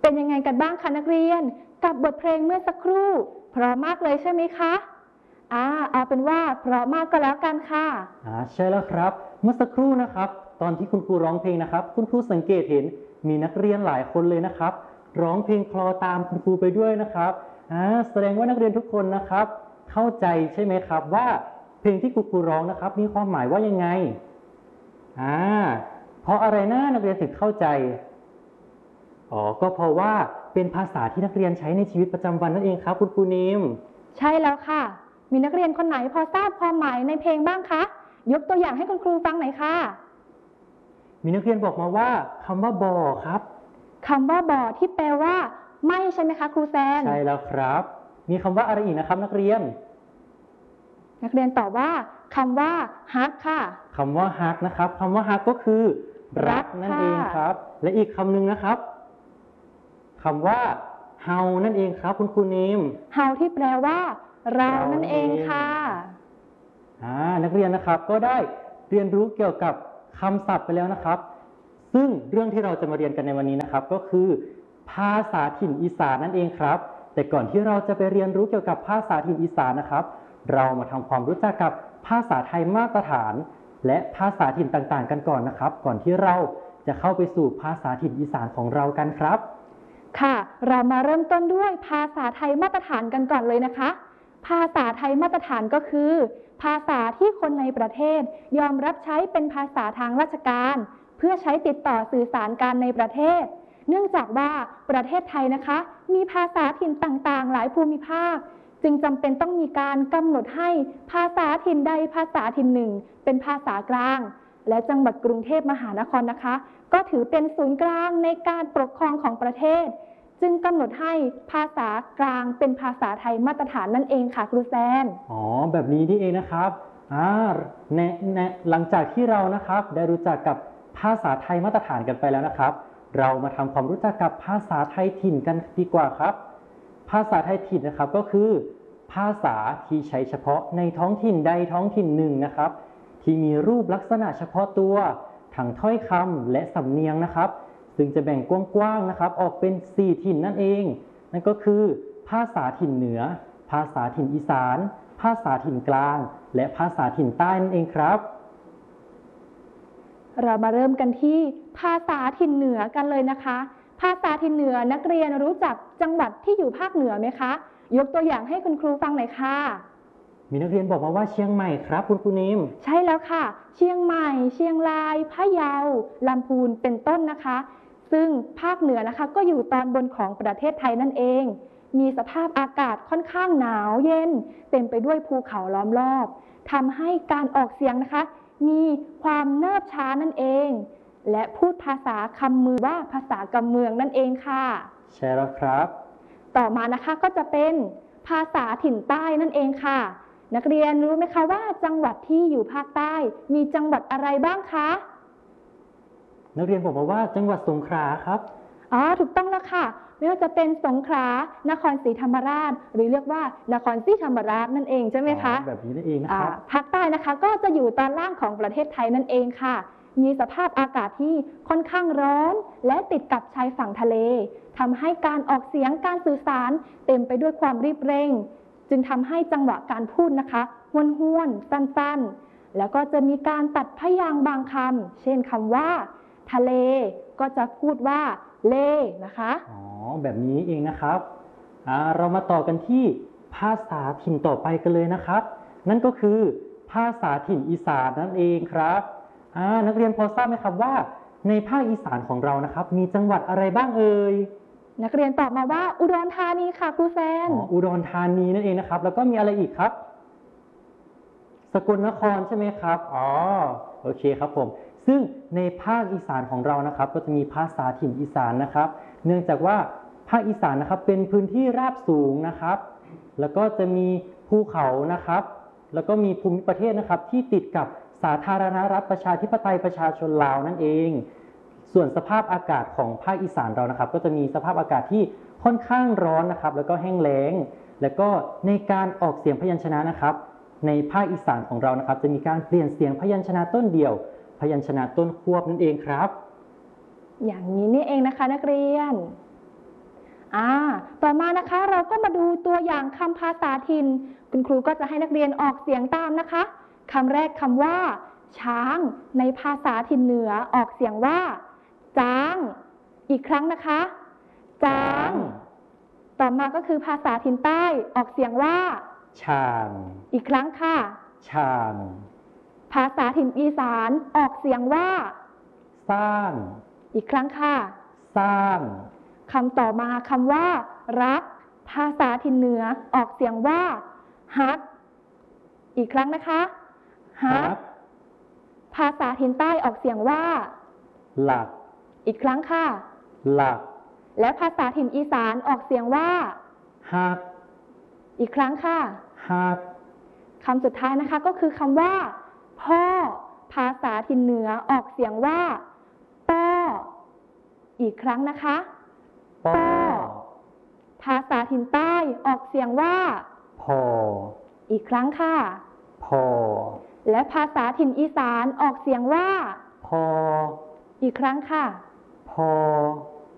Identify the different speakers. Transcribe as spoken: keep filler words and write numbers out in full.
Speaker 1: เป็นยังไงกันบ้างคะนักเรียนกับบทเพลงเมื่อสักครู่เพราะมากเลยใช่ไหมคะอ่าเอาเป็นว่าเพราะมากก็แล้วกันค่ะ
Speaker 2: อ่าใช่แล้วครับเมื่อสักครู่นะครับตอนที่คุณครูร้องเพลงนะครับคุณครูสังเกตเห็นมีนักเรียนหลายคนเลยนะครับร้องเพลงคลอตามคุณครูไปด้วยนะครับอ่าแสดงว่านักเรียนทุกคนนะครับเข้าใจใช่ไหมครับว่าเพลงที่คุณครูร้องนะครับมีความหมายว่ายังไงอ่าเพราะอะไรนะนักเรียนถึงเข้าใจอ๋อก็เพราะว่าเป็นภาษาที่นักเรียนใช้ในชีวิตประจำวันนั่นเองครับคุณครูนิม
Speaker 1: ใช่แล้วค่ะมีนักเรียนคนไหนพอทราบความหมายในเพลงบ้างคะยกตัวอย่างให้คุณครูฟังหน่อยค่ะ
Speaker 2: มีนักเรียนบอกมาว่าคำว่าบ่อครับ
Speaker 1: คำว่าบ่อที่แปลว่าไม่ใช่ไหมคะครูแซน
Speaker 2: ใช่แล้วครับมีคำว่าอะไรอีกนะครับนักเรียน
Speaker 1: นักเรียนตอบว่าคำว่าฮักค่ะ
Speaker 2: คำว่าฮักนะครับคำว่าฮักก็คือรักนั่นเองครับและอีกคำหนึ่งนะครับคำว่าเฮานั่นเองครับคุณครูนิม
Speaker 1: เฮาที่แปลว่าเรานั่นเองค่ะ
Speaker 2: อ่านักเรียนนะครับก็ได้เรียนรู้เกี่ยวกับคำศัพท์ไปแล้วนะครับซึ่งเรื่องที่เราจะมาเรียนกันในวันนี้นะครับก็คือภาษาถิ่นอีสานนั่นเองครับแต่ก่อนที่เราจะไปเรียนรู้เกี่ยวกับภาษาถิ่นอีสานนะครับเรามาทำความรู้จักกับภาษาไทยมาตรฐานและภาษาถิ่นต่างๆกันก่อนนะครับก่อนที่เราจะเข้าไปสู่ภาษาถิ่นอีสานของเรากันครับ
Speaker 1: ค่ะเรามาเริ่มต้นด้วยภาษาไทยมาตรฐานกันก่อนเลยนะคะภาษาไทยมาตรฐานก็คือภาษาที่คนในประเทศยอมรับใช้เป็นภาษาทางราชการเพื่อใช้ติดต่อสื่อสารกันในประเทศเนื่องจากว่าประเทศไทยนะคะมีภาษาถิ่นต่างๆหลายภูมิภาคจึงจำเป็นต้องมีการกำหนดให้ภาษาถิ่นใดภาษาถิ่นหนึ่งเป็นภาษากลางและจังหวัดกรุงเทพมหานครนะคะก็ถือเป็นศูนย์กลางในการปกครองของประเทศจึงกำหนดให้ภาษากลางเป็นภาษาไทยมาตรฐานนั่นเองค่ะครูแซน
Speaker 2: อ๋อแบบนี้นี่เองนะครับอ่าในในหลังจากที่เรานะครับได้รู้จักกับภาษาไทยมาตรฐานกันไปแล้วนะครับเรามาทำความรู้จักกับภาษาไทยถิ่นกันดีกว่าครับภาษาไทยถิ่นนะครับก็คือภาษาที่ใช้เฉพาะในท้องถิ่นใดท้องถิ่นหนึ่งนะครับที่มีรูปลักษณะเฉพาะตัวทั้งถ้อยคำและสำเนียงนะครับซึ่งจะแบ่งกว้างๆนะครับออกเป็นสี่ถิ่นนั่นเองนั่นก็คือภาษาถิ่นเหนือภาษาถิ่นอีสานภาษาถิ่นกลางและภาษาถิ่นใต้นั่นเองครับ
Speaker 1: เรามาเริ่มกันที่ภาษาถิ่นเหนือกันเลยนะคะภาษาถิ่นเหนือนักเรียนรู้จักจังหวัดที่อยู่ภาคเหนือไหมคะยกตัวอย่างให้คุณครูฟังหน่อยค่ะ
Speaker 2: มีนักเรียนบอกมาว่าเชียงใหม่ครับคุณครูนิม
Speaker 1: ใช่แล้วค่ะเชียงใหม่เชียงรายพะเยาลำพูนเป็นต้นนะคะซึ่งภาคเหนือนะคะก็อยู่ตอนบนของประเทศไทยนั่นเองมีสภาพอากาศค่อนข้างหนาวเย็นเต็มไปด้วยภูเขาล้อมรอบทำให้การออกเสียงนะคะมีความเนิบช้านั่นเองและพูดภาษาคำมือว่าภาษากำเมืองนั่นเองค่ะ
Speaker 2: ใช่แล้วครับ
Speaker 1: ต่อมานะคะก็จะเป็นภาษาถิ่นใต้นั่นเองค่ะนักเรียนรู้ไหมคะว่าจังหวัดที่อยู่ภาคใต้มีจังหวัดอะไรบ้างคะ
Speaker 2: นักเรียนบอกมาว่าจังหวัดสงขลาครับ
Speaker 1: อ๋อถูกต้องแล้วค่ะไม่ว่าจะเป็นสงขลานครศรีธรรมราชหรือเรียกว่านครศรีธรรมราชนั่นเองใช่ไหมคะ
Speaker 2: แบบนี้นั่นเองนะครับ
Speaker 1: ภาคใต้นะคะก็จะอยู่ตอนล่างของประเทศไทยนั่นเองค่ะมีสภาพอากาศที่ค่อนข้างร้อนและติดกับชายฝั่งทะเลทำให้การออกเสียงการสื่อสารเต็มไปด้วยความรีบเร่งจึงทำให้จังหวะการพูดนะคะห้วนๆสั้นๆแล้วก็จะมีการตัดพยางค์บางคำเช่นคำว่าทะเลก็จะพูดว่าเลนะคะ
Speaker 2: อ๋อแบบนี้เองนะครับอ่าเรามาต่อกันที่ภาษาถิ่นต่อไปกันเลยนะครับนั่นก็คือภาษาถิ่นอีสานนั่นเองครับอ่านักเรียนพอทราบไหมครับว่าในภาคอีสานของเรานะครับมีจังหวัดอะไรบ้างเอ่ย
Speaker 1: นักเรียนตอบมาว่าอุดรธานีค่ะครูแซน
Speaker 2: อ๋ออุดรธานีนั่นเองนะครับแล้วก็มีอะไรอีกครับสกลนครใช่ไหมครับอ๋อโอเคครับผมซึ่งในภาคอีสานของเรานะครับก็จะมีภาษาถิ่นอีสานนะครับเนื่องจากว่าภาคอีสานนะครับเป็นพื้นที่ราบสูงนะครับแล้วก็จะมีภูเขานะครับแล้วก็มีภูมิประเทศนะครับที่ติดกับสาธารณรัฐประชาธิปไตยประชาชนลาวนั่นเองส่วนสภาพอากาศของภาคอีสานเรานะครับก็จะมีสภาพอากาศที่ค่อนข้างร้อนนะครับแล้วก็แห้งแล้งแล้วก็ในการออกเสียงพยัญชนะนะครับในภาคอีสานของเรานะครับจะมีการเปลี่ยนเสียงพยัญชนะต้นเดียวพยัญชนะต้นควบนั่นเองครับ
Speaker 1: อย่างนี้นี่เองนะคะนักเรียนอ่าต่อมานะคะเราก็มาดูตัวอย่างคำภาษาถิ่นคุณครูก็จะให้นักเรียนออกเสียงตามนะคะคำแรกคำว่าช้างในภาษาถิ่นเหนือออกเสียงว่าจ้างอีกครั้งนะคะจ้างต่อมาก็คือภาษาถิ่นใต้ออกเสียงว่า
Speaker 2: ช่าง
Speaker 1: อีกครั้งค่ะ
Speaker 2: ช่าง
Speaker 1: ภาษาถิ่นอีสานออกเสียงว่า
Speaker 2: สร้าง
Speaker 1: อีกครั้งค่ะ
Speaker 2: สร้าง
Speaker 1: คำต่อมาคำว่ารักภาษาถิ่นเหนือออกเสียงว่าฮักอีกครั้งนะคะฮักภาษาถิ่นใต้ออกเสียงว่า
Speaker 2: หลัก
Speaker 1: อีกครั้งค่ะ
Speaker 2: หลัก
Speaker 1: และภาษาถิ่นอีสานออกเสียงว่า
Speaker 2: ฮัก
Speaker 1: อีกครั้งค่ะ
Speaker 2: ฮัก
Speaker 1: คำสุดท้ายนะคะก็คือคำว่าพ่อภาษาถิ่นเหนือออกเสียงว่าป้ออีกครั้งนะคะ
Speaker 2: ป้อ
Speaker 1: ภาษาถิ่นใต้ออกเสียงว่า
Speaker 2: พอ
Speaker 1: อีกครั้งค่ะ
Speaker 2: พอ
Speaker 1: และภาษาถิ่นอีสานออกเสียงว่า
Speaker 2: พอ
Speaker 1: อีกครั้งค่ะ
Speaker 2: พอ